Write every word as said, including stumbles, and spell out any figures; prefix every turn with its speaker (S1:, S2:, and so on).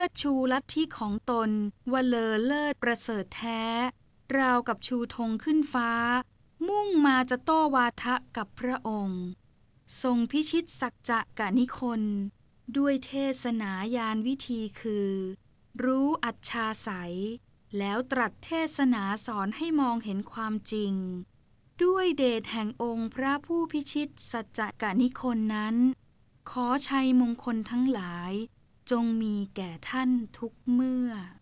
S1: ชิดชูลัทธิของตนว่าเลอเลิศประเสริฐแท้ราวกับชูธงขึ้นฟ้ามุ่งมาจะโต้วาทะกับพระองค์ทรงพิชิตสัจจะกะนิคนด้วยเทศนายานวิธีคือรู้อัจฉาใสแล้วตรัสเทศนาสอนให้มองเห็นความจริงด้วยเดชแห่งองค์พระผู้พิชิตสัจจะกะนิคนนั้นขอชัยมงคลทั้งหลายจงมีแก่ท่านทุกเมื่อ